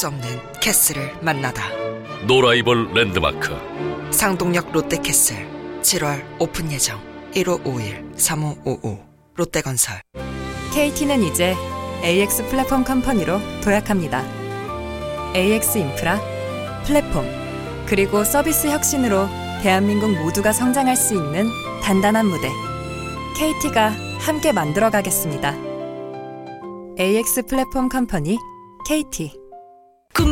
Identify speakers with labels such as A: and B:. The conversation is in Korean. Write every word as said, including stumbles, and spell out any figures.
A: 수 없는 캐슬을 만나다.
B: 노라이벌 랜드마크
A: 상동역 롯데캐슬 칠월 오픈 예정. 일오오일 삼오오오 롯데건설.
C: 케이티는 이제 에이엑스 플랫폼 컴퍼니로 도약합니다. 에이엑스 인프라, 플랫폼, 그리고 서비스 혁신으로 대한민국 모두가 성장할 수 있는 단단한 무대. 케이티가 함께 만들어가겠습니다. 에이엑스 플랫폼 컴퍼니 케이티.